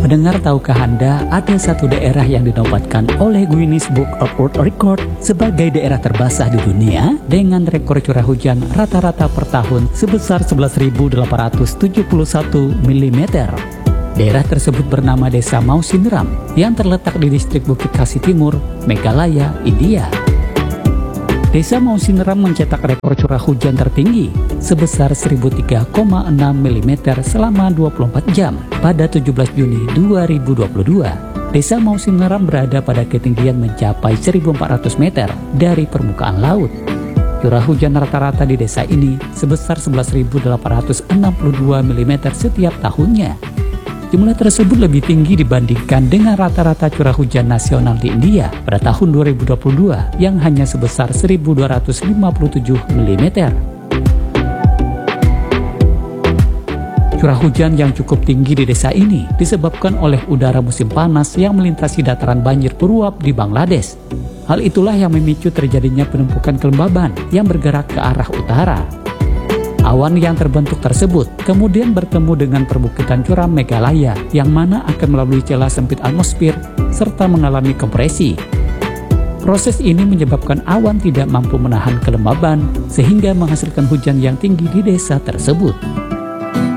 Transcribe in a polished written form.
Mendengar tahukah Anda ada satu daerah yang dinobatkan oleh Guinness Book of World Record sebagai daerah terbasah di dunia dengan rekor curah hujan rata-rata per tahun sebesar 11.871 mm. Daerah tersebut bernama Desa Mausineram yang terletak di distrik Bukit Kasih Timur, Meghalaya, India. Desa Mausineram mencetak rekor curah hujan tertinggi sebesar 1003,6 mm selama 24 jam pada 17 Juni 2022. Desa Mausineram berada pada ketinggian mencapai 1.400 meter dari permukaan laut. Curah hujan rata-rata di desa ini sebesar 11.862 mm setiap tahunnya. Jumlah tersebut lebih tinggi dibandingkan dengan rata-rata curah hujan nasional di India pada tahun 2022 yang hanya sebesar 1.257 mm. Curah hujan yang cukup tinggi di desa ini disebabkan oleh udara musim panas yang melintasi dataran banjir beruap di Bangladesh. Hal itulah yang memicu terjadinya penumpukan kelembaban yang bergerak ke arah utara. Awan yang terbentuk tersebut kemudian bertemu dengan perbukitan curam Meghalaya yang mana akan melalui celah sempit atmosfer serta mengalami kompresi. Proses ini menyebabkan awan tidak mampu menahan kelembaban sehingga menghasilkan hujan yang tinggi di desa tersebut.